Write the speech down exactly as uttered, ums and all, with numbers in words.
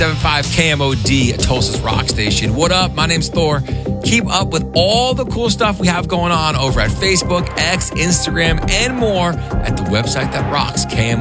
seventy-five K M O D, Tulsa's rock station. What up? My name's Thor. Keep up with all the cool stuff we have going on over at Facebook, X, Instagram, and more at the website that rocks, K M O D.